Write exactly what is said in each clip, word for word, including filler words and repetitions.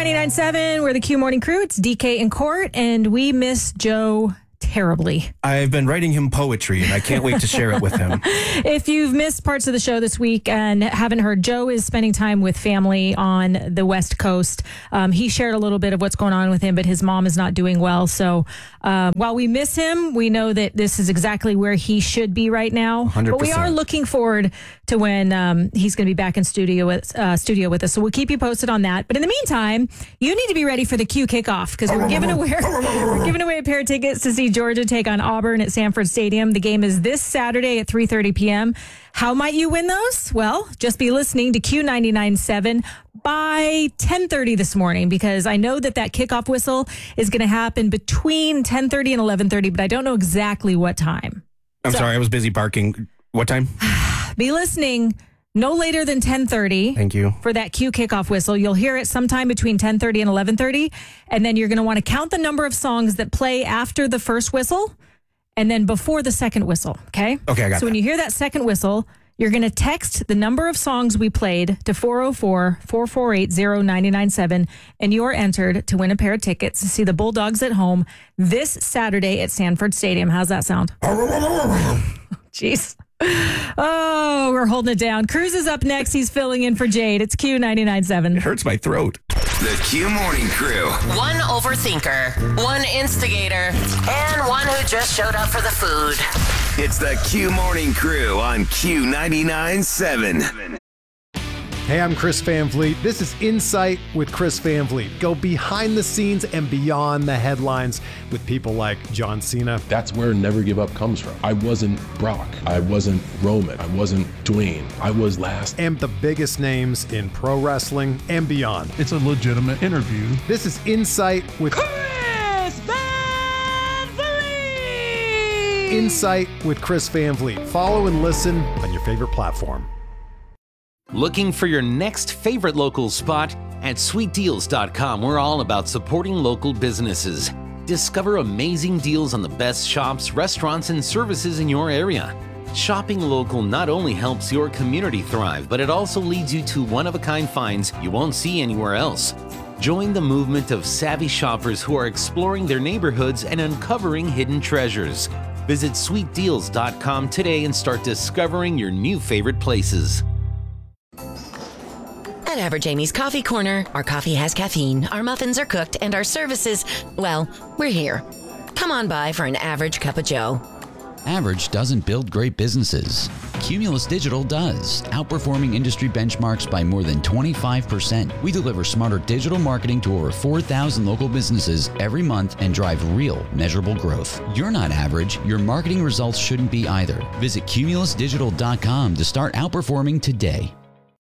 ninety-nine point seven, we're the Q Morning Crew. It's D K and Court, and we miss Joe terribly. I've been writing him poetry, and I can't wait to share it with him. If you've missed parts of the show this week and haven't heard, Joe is spending time with family on the West Coast. Um, he shared a little bit of what's going on with him, but his mom is not doing well. So uh, while we miss him, we know that this is exactly where he should be right now. one hundred percent. But we are looking forward to when um, he's going to be back in studio with, uh, studio with us. So we'll keep you posted on that. But in the meantime, you need to be ready for the Q kickoff because we're giving away we're giving away a pair of tickets to see Georgia take on Auburn at Sanford Stadium. The game is this Saturday at three thirty p.m. How might you win those? Well, just be listening to Q ninety-nine point seven by ten thirty this morning, because I know that that kickoff whistle is going to happen between ten thirty and eleven thirty, but I don't know exactly what time. I'm so, sorry, I was busy barking. What time? Be listening no later than ten thirty. Thank you. For that Q kickoff whistle. You'll hear it sometime between ten thirty and eleven thirty. And then you're going to want to count the number of songs that play after the first whistle and then before the second whistle. Okay? Okay, I got So that. when you hear that second whistle, you're going to text the number of songs we played to four oh four, four four eight, oh nine nine seven, and you're entered to win a pair of tickets to see the Bulldogs at home this Saturday at Sanford Stadium. How's that sound? Jeez. Oh, we're holding it down. Cruz is up next. He's filling in for Jade. It's Q ninety-nine point seven. It hurts my throat. The Q Morning Crew. One overthinker, one instigator, and one who just showed up for the food. It's the Q Morning Crew on Q ninety-nine point seven. Hey, I'm Chris Van Vliet. This is Insight with Chris Van Vliet. Go behind the scenes and beyond the headlines with people like John Cena. That's where Never Give Up comes from. I wasn't Brock. I wasn't Roman. I wasn't Dwayne. I was last. And the biggest names in pro wrestling and beyond. It's a legitimate interview. This is Insight with Chris Van Vliet. Insight with Chris Van Vliet. Follow and listen on your favorite platform. Looking for your next favorite local spot? At sweet deals dot com, we're all about supporting local businesses. Discover amazing deals on the best shops, restaurants, and services in your area. Shopping local not only helps your community thrive, but it also leads you to one-of-a-kind finds you won't see anywhere else. Join the movement of savvy shoppers who are exploring their neighborhoods and uncovering hidden treasures. Visit sweet deals dot com today and start discovering your new favorite places. At Average Amy's Coffee Corner, our coffee has caffeine, our muffins are cooked, and our services, well, we're here. Come on by for an average cup of joe. Average doesn't build great businesses. Cumulus Digital does, outperforming industry benchmarks by more than twenty-five percent. We deliver smarter digital marketing to over four thousand local businesses every month and drive real, measurable growth. You're not average. Your marketing results shouldn't be either. Visit cumulus digital dot com to start outperforming today.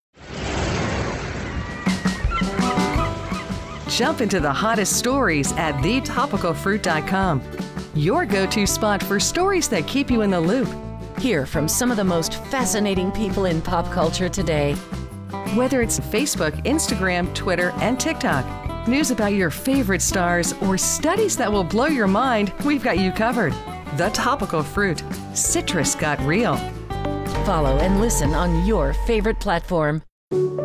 Jump into the hottest stories at the topical fruit dot com. Your go-to spot for stories that keep you in the loop. Hear from some of the most fascinating people in pop culture today. Whether it's Facebook, Instagram, Twitter, and TikTok, news about your favorite stars, or studies that will blow your mind, we've got you covered. The Topical Fruit. Citrus got real. Follow and listen on your favorite platform.